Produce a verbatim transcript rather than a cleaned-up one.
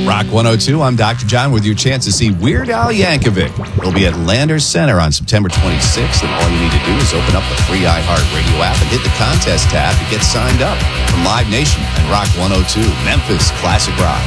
Rock one oh two, I'm Doctor John with your chance to see Weird Al Yankovic. He'll be at Landers Center on September twenty-sixth, and all you need to do is open up the free iHeartRadio app and hit the contest tab to get signed up. From Live Nation and Rock one oh two, Memphis Classic Rock.